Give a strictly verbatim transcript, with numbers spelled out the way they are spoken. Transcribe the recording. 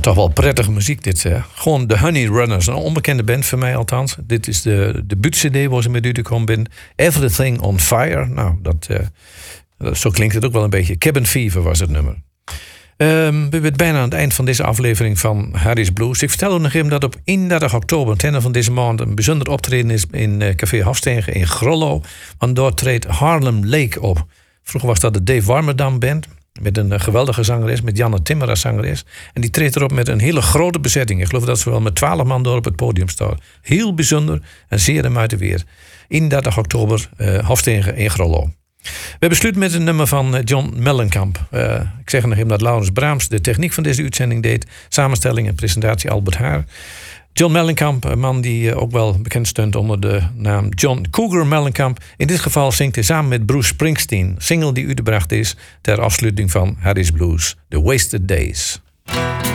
toch wel prettige muziek dit. Hè? Gewoon de Honey Runners, een onbekende band voor mij althans. Dit is de debuut-cd waar ze met uitgekomen zijn. Everything on Fire. Nou, dat, uh, zo klinkt het ook wel een beetje. Cabin Fever was het nummer. Um, we zijn bijna aan het eind van deze aflevering van Harry's Blues. Ik vertel u nog even dat op eenendertig oktober, het einde van deze maand, een bijzonder optreden is in uh, Café Hofstegen in Grollo. Want daar treedt Harlem Lake op. Vroeger was dat de Dave Warmerdam Band. Met een uh, geweldige zangeres, met Janne Timmer als zangeres. En die treedt erop met een hele grote bezetting. Ik geloof dat ze wel met twaalf man door op het podium staan. Heel bijzonder en zeer de moeite weer. eenendertig oktober, uh, Hofstegen in Grollo. We besluiten met een nummer van John Mellencamp. Uh, ik zeg nog even dat Laurens Braams de techniek van deze uitzending deed. Samenstelling en presentatie Albert Haar. John Mellencamp, een man die ook wel bekend stond onder de naam John Cougar Mellencamp. In dit geval zingt hij samen met Bruce Springsteen. Single die uitgebracht is ter afsluiting van Harry's Blues, The Wasted Days.